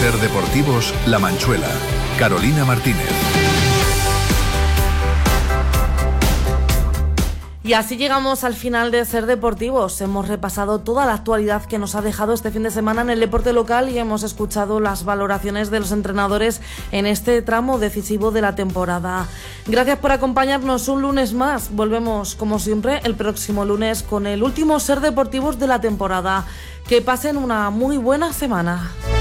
Ser Deportivos La Manchuela. Carolina Martínez. Y así llegamos al final de Ser Deportivos. Hemos repasado toda la actualidad que nos ha dejado este fin de semana en el deporte local y hemos escuchado las valoraciones de los entrenadores en este tramo decisivo de la temporada. Gracias por acompañarnos un lunes más. Volvemos, como siempre, el próximo lunes con el último Ser Deportivos de la temporada. Que pasen una muy buena semana.